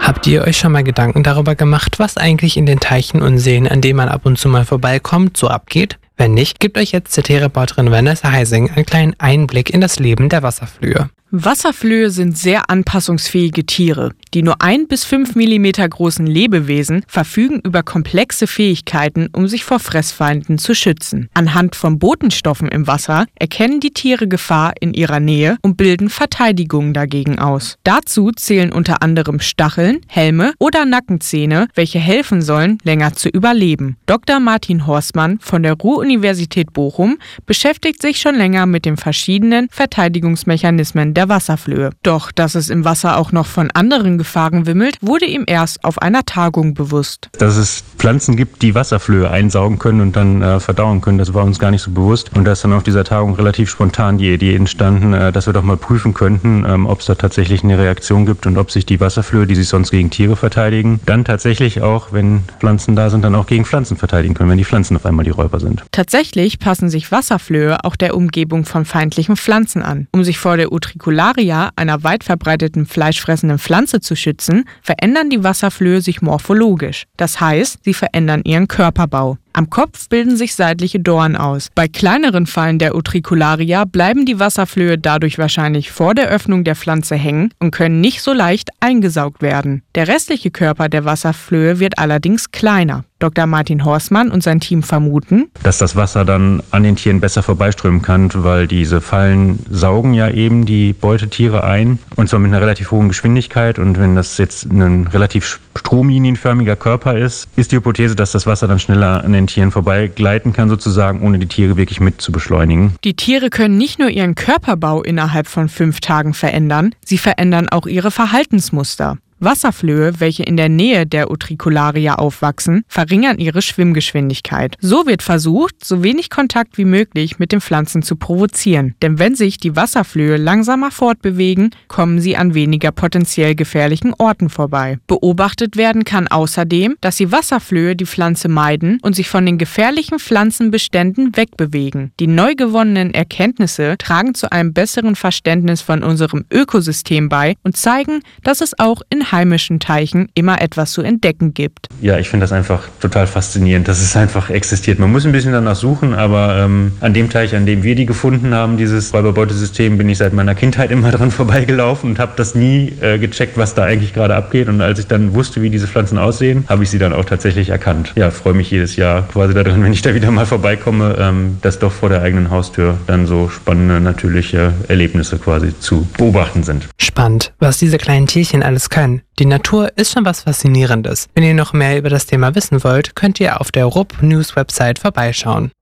Habt ihr euch schon mal Gedanken darüber gemacht, was eigentlich in den Teichen und Seen, an denen man ab und zu mal vorbeikommt, so abgeht? Wenn nicht, gibt euch jetzt CT-Reporterin Vanessa Heising einen kleinen Einblick in das Leben der Wasserflöhe. Wasserflöhe sind sehr anpassungsfähige Tiere. Die nur 1 bis 5 mm großen Lebewesen verfügen über komplexe Fähigkeiten, um sich vor Fressfeinden zu schützen. Anhand von Botenstoffen im Wasser erkennen die Tiere Gefahr in ihrer Nähe und bilden Verteidigungen dagegen aus. Dazu zählen unter anderem Stacheln, Helme oder Nackenzähne, welche helfen sollen, länger zu überleben. Dr. Martin Horstmann von der Ruhr-Universität Bochum beschäftigt sich schon länger mit den verschiedenen Verteidigungsmechanismen der Wasserflöhe. Doch, dass es im Wasser auch noch von anderen Gefahren wimmelt, wurde ihm erst auf einer Tagung bewusst. Dass es Pflanzen gibt, die Wasserflöhe einsaugen können und dann verdauen können, das war uns gar nicht so bewusst. Und da ist dann auf dieser Tagung relativ spontan die Idee entstanden, dass wir doch mal prüfen könnten, ob es da tatsächlich eine Reaktion gibt und ob sich die Wasserflöhe, die sich sonst gegen Tiere verteidigen, dann tatsächlich auch, wenn Pflanzen da sind, dann auch gegen Pflanzen verteidigen können, wenn die Pflanzen auf einmal die Räuber sind. Tatsächlich passen sich Wasserflöhe auch der Umgebung von feindlichen Pflanzen an. Um sich vor der Utricularia, einer weit verbreiteten fleischfressenden Pflanze, zu schützen, verändern die Wasserflöhe sich morphologisch. Das heißt, sie verändern ihren Körperbau. Am Kopf bilden sich seitliche Dornen aus. Bei kleineren Fallen der Utricularia bleiben die Wasserflöhe dadurch wahrscheinlich vor der Öffnung der Pflanze hängen und können nicht so leicht eingesaugt werden. Der restliche Körper der Wasserflöhe wird allerdings kleiner. Dr. Martin Horstmann und sein Team vermuten, dass das Wasser dann an den Tieren besser vorbeiströmen kann, weil diese Fallen saugen ja eben die Beutetiere ein, und zwar mit einer relativ hohen Geschwindigkeit. Und wenn das jetzt ein relativ stromlinienförmiger Körper ist, ist die Hypothese, dass das Wasser dann schneller an den Tieren vorbeigleiten kann, sozusagen, ohne die Tiere wirklich mit zu beschleunigen. Die Tiere können nicht nur ihren Körperbau innerhalb von 5 Tagen verändern, sie verändern auch ihre Verhaltensmuster. Wasserflöhe, welche in der Nähe der Utricularia aufwachsen, verringern ihre Schwimmgeschwindigkeit. So wird versucht, so wenig Kontakt wie möglich mit den Pflanzen zu provozieren. Denn wenn sich die Wasserflöhe langsamer fortbewegen, kommen sie an weniger potenziell gefährlichen Orten vorbei. Beobachtet werden kann außerdem, dass die Wasserflöhe die Pflanze meiden und sich von den gefährlichen Pflanzenbeständen wegbewegen. Die neu gewonnenen Erkenntnisse tragen zu einem besseren Verständnis von unserem Ökosystem bei und zeigen, dass es auch in heimischen Teichen immer etwas zu entdecken gibt. Ja, ich finde das einfach total faszinierend, dass es einfach existiert. Man muss ein bisschen danach suchen, aber an dem Teich, an dem wir die gefunden haben, dieses Räuberbeutesystem, bin ich seit meiner Kindheit immer dran vorbeigelaufen und habe das nie gecheckt, was da eigentlich gerade abgeht. Und als ich dann wusste, wie diese Pflanzen aussehen, habe ich sie dann auch tatsächlich erkannt. Ja, freue mich jedes Jahr quasi darin, wenn ich da wieder mal vorbeikomme, dass doch vor der eigenen Haustür dann so spannende, natürliche Erlebnisse quasi zu beobachten sind. Spannend, was diese kleinen Tierchen alles können. Die Natur ist schon was Faszinierendes. Wenn ihr noch mehr über das Thema wissen wollt, könnt ihr auf der RUB News Website vorbeischauen.